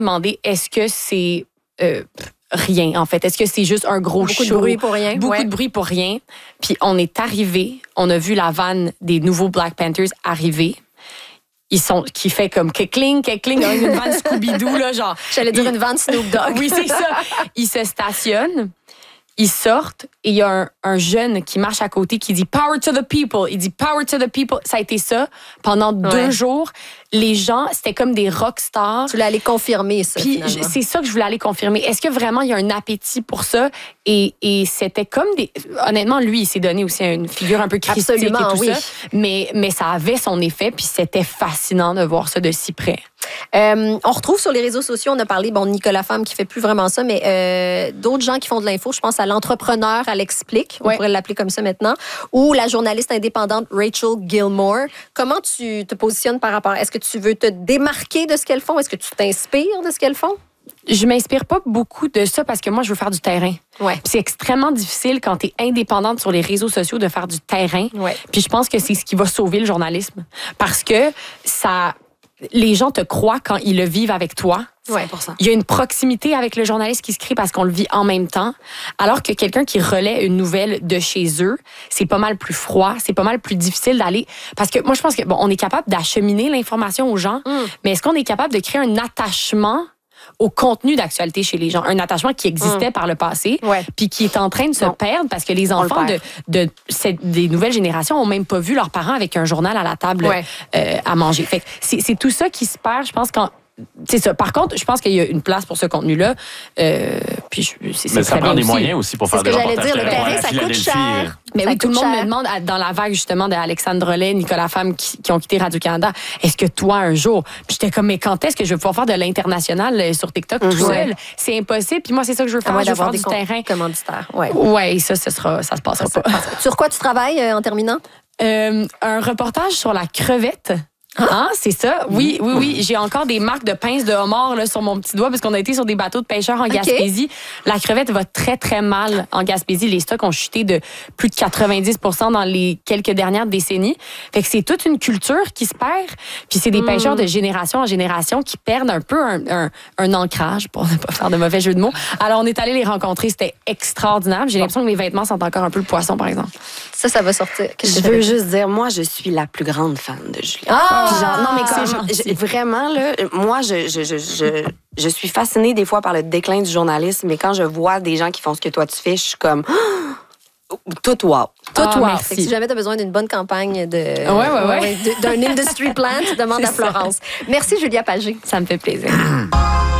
demandé est-ce que c'est rien, en fait. Est-ce que c'est juste un gros Beaucoup show? de bruit pour rien. Beaucoup de bruit pour rien. Puis on est arrivé, on a vu la vanne des nouveaux Black Panthers arriver. Qui fait comme keckling, une vanne Scooby-Doo, là, genre. J'allais dire une vanne Snoop Dogg. Oui, c'est ça. Ils se stationnent, ils sortent et il y a un jeune qui marche à côté qui dit « Power to the people ». Il dit « Power to the people ». Ça a été ça pendant 2 jours. Les gens, c'était comme des rock stars. Tu voulais aller confirmer ça, Puis finalement. c'est ça que je voulais aller confirmer. Est-ce que vraiment il y a un appétit pour ça? Et c'était comme des... Honnêtement, lui, il s'est donné aussi une figure un peu christique et tout ça. Mais ça avait son effet, puis c'était fascinant de voir ça de si près. On retrouve sur les réseaux sociaux, on a parlé, Nicolas Femme qui fait plus vraiment ça, mais d'autres gens qui font de l'info. Je pense à l'entrepreneur Alex Plick, on pourrait l'appeler comme ça maintenant, ou la journaliste indépendante Rachel Gilmore. Comment tu te positionnes par rapport? Est-ce que tu veux te démarquer de ce qu'elles font? Est-ce que tu t'inspires de ce qu'elles font? Je m'inspire pas beaucoup de ça parce que moi, je veux faire du terrain. Ouais. C'est extrêmement difficile quand tu es indépendante sur les réseaux sociaux de faire du terrain. Ouais. Puis je pense que c'est ce qui va sauver le journalisme. Parce que les gens te croient quand ils le vivent avec toi. Ouais. Il y a une proximité avec le journaliste qui se crée parce qu'on le vit en même temps. Alors que quelqu'un qui relaie une nouvelle de chez eux, c'est pas mal plus froid, c'est pas mal plus difficile d'aller... Parce que moi, je pense que on est capable d'acheminer l'information aux gens, mais est-ce qu'on est capable de créer un attachement au contenu d'actualité chez les gens? Un attachement qui existait par le passé, puis qui est en train de se perdre parce que les enfants des nouvelles générations ont même pas vu leurs parents avec un journal à la table à manger. Fait que c'est tout ça qui se perd, je pense, quand... C'est ça. Par contre, je pense qu'il y a une place pour ce contenu-là. Puis mais ça prend des moyens aussi pour faire des reportages. C'est ce que j'allais dire. Le terrain, ça coûte cher. Mais oui, tout le monde me demande, dans la vague justement d'Alexandre Drolet, Nicolas Femme qui ont quitté Radio-Canada, est-ce que toi, un jour... Puis j'étais comme, mais quand est-ce que je vais pouvoir faire de l'international sur TikTok tout seul? C'est impossible. Puis moi, c'est ça que je veux faire. Je veux faire du terrain. Commanditaire. Oui, ça se passera pas. Sur quoi tu travailles en terminant? Un reportage sur la crevette. C'est ça. Oui. J'ai encore des marques de pinces de homard là, sur mon petit doigt parce qu'on a été sur des bateaux de pêcheurs en Gaspésie. La crevette va très, très mal en Gaspésie. Les stocks ont chuté de plus de 90% dans les quelques dernières décennies. Fait que c'est toute une culture qui se perd. Puis c'est des pêcheurs de génération en génération qui perdent un peu un ancrage, pour ne pas faire de mauvais jeu de mots. Alors, on est allé les rencontrer. C'était extraordinaire. J'ai l'impression que mes vêtements sentent encore un peu le poisson, par exemple. Ça va sortir. Je veux juste dire, moi, je suis la plus grande fan de Julia. Non, mais vraiment, là, moi, je suis fascinée des fois par le déclin du journalisme, mais quand je vois des gens qui font ce que toi tu fais, je suis comme... Tout wow. Merci. Si jamais tu as besoin d'une bonne campagne d'un industry plant, demande à Florence. Merci, Julia Pagé. Ça me fait plaisir.